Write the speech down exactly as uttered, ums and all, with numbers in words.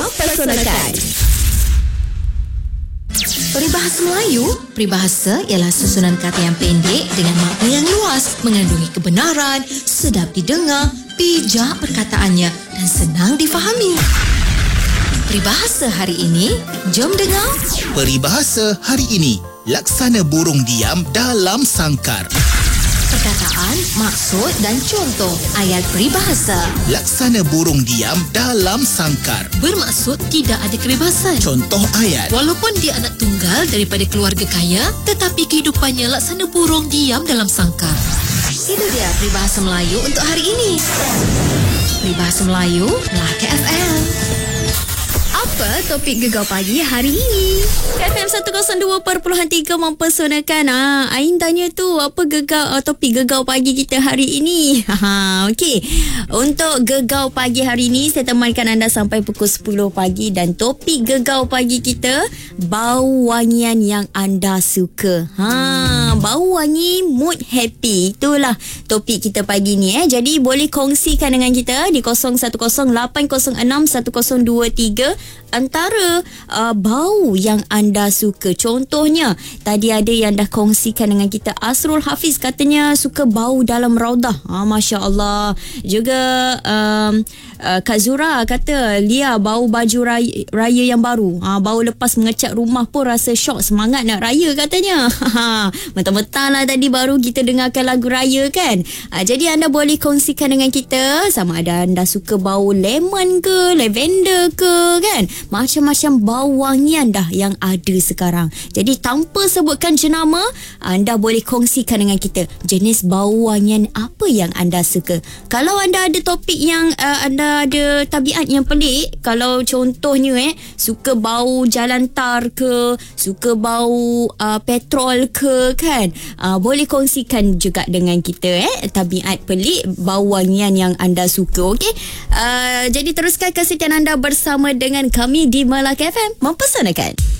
Mempersonalkan. Peribahasa Melayu. Peribahasa ialah susunan kata yang pendek dengan makna yang luas, mengandungi kebenaran, sedap didengar, bijak perkataannya dan senang difahami. Peribahasa hari ini, jom dengar. Peribahasa hari ini, laksana burung diam dalam sangkar. Perkataan, maksud dan contoh ayat peribahasa. Laksana burung diam dalam sangkar. Bermaksud tidak ada kebebasan. Contoh ayat. Walaupun dia anak tunggal daripada keluarga kaya, tetapi kehidupannya laksana burung diam dalam sangkar. Itu dia peribahasa Melayu untuk hari ini. Peribahasa Melayu, Melaka F M. Apa topik Gegar Pagi hari ini? F M seratus dua perpuluhan tiga mempersonalkan. Ah, Ain tanya tu apa gegar uh, topik Gegar Pagi kita hari ini. Ha, okey. Untuk Gegar Pagi hari ini saya temankan anda sampai pukul sepuluh pagi dan topik Gegar Pagi kita bau wangian yang anda suka. Ha, bau wangi mood happy. Itulah topik kita pagi ni eh. Jadi boleh kongsikan dengan kita di kosong satu kosong lapan kosong enam satu kosong dua tiga antara uh, bau yang anda suka. Contohnya, tadi ada yang dah kongsikan dengan kita. Asrul Hafiz katanya suka bau dalam raudah. Ha, Masya Allah. Juga um, uh, Kak Zura kata Lia bau baju raya, raya yang baru. Ha, bau lepas mengecat rumah pun rasa syok, semangat nak raya katanya. Mentang-mentang lah tadi baru kita dengarkan lagu raya kan. Ha, jadi anda boleh kongsikan dengan kita sama ada anda suka bau lemon ke, lavender ke kan. Macam-macam bau wangian dah yang ada sekarang. Jadi tanpa sebutkan jenama, anda boleh kongsikan dengan kita jenis bau wangian apa yang anda suka. Kalau anda ada topik yang uh, anda ada tabiat yang pelik, kalau contohnya eh suka bau jalan tar ke, suka bau uh, petrol ke kan, uh, boleh kongsikan juga dengan kita eh tabiat pelik bau wangian yang anda suka. Okey. Uh, jadi teruskan kesetiaan anda bersama dengan kami di Melaka F M Mempersonalkan.